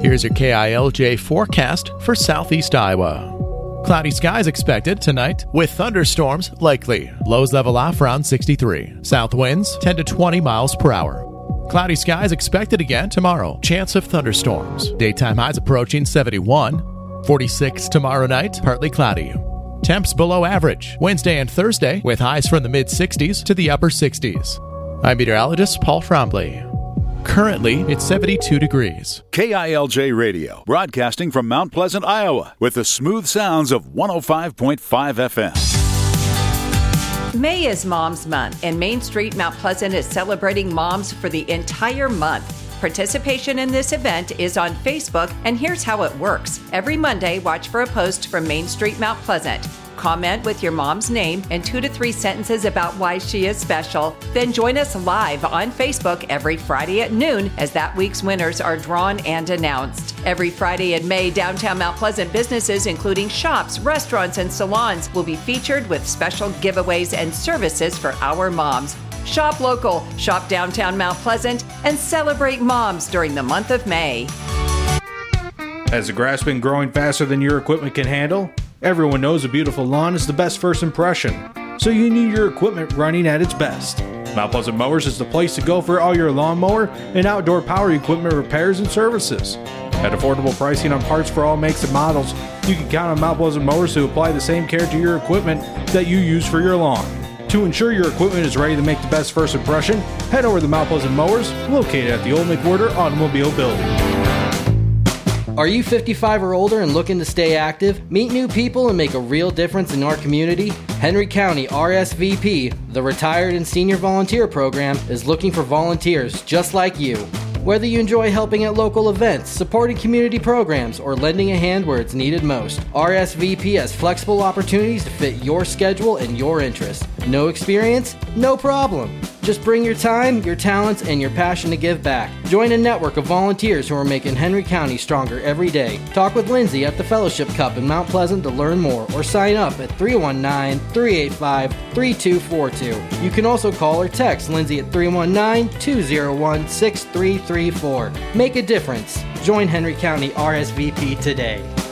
Here's your KILJ forecast for southeast Iowa. Cloudy skies expected tonight with thunderstorms likely. Lows level off around 63. South winds 10 to 20 miles per hour. Cloudy skies expected again tomorrow. Chance of thunderstorms. Daytime highs approaching 71. 46 tomorrow night, partly cloudy. Temps below average Wednesday and Thursday with highs from the mid-60s to the upper 60s. I'm meteorologist Paul Trombley. Currently, it's 72 degrees. KILJ Radio, broadcasting from Mount Pleasant, Iowa, with the smooth sounds of 105.5 FM. May is Mom's Month, and Main Street Mount Pleasant is celebrating moms for the entire month. Participation in this event is on Facebook, and here's how it works. Every Monday, watch for a post from Main Street Mount Pleasant. Comment with your mom's name and 2 to 3 sentences about why she is special. Then join us live on Facebook every Friday at noon as that week's winners are drawn and announced. Every Friday in May, downtown Mount Pleasant businesses, including shops, restaurants, and salons, will be featured with special giveaways and services for our moms. Shop local, shop downtown Mount Pleasant, and celebrate moms during the month of May. Has the grass been growing faster than your equipment can handle? Everyone knows a beautiful lawn is the best first impression, so you need your equipment running at its best. Mount Pleasant Mowers is the place to go for all your lawnmower and outdoor power equipment repairs and services. At affordable pricing on parts for all makes and models, you can count on Mount Pleasant Mowers to apply the same care to your equipment that you use for your lawn. To ensure your equipment is ready to make the best first impression, head over to Mount Pleasant Mowers, located at the Old McWhorter Automobile Building. Are you 55 or older and looking to stay active, meet new people, and make a real difference in our community? Henry County RSVP, the Retired and Senior Volunteer Program, is looking for volunteers just like you. Whether you enjoy helping at local events, supporting community programs, or lending a hand where it's needed most, RSVP has flexible opportunities to fit your schedule and your interests. No experience? No problem. Just bring your time, your talents, and your passion to give back. Join a network of volunteers who are making Henry County stronger every day. Talk with Lindsay at the Fellowship Cup in Mount Pleasant to learn more, or sign up at 319-385-3242. You can also call or text Lindsay at 319-201-6334. Make a difference. Join Henry County RSVP today.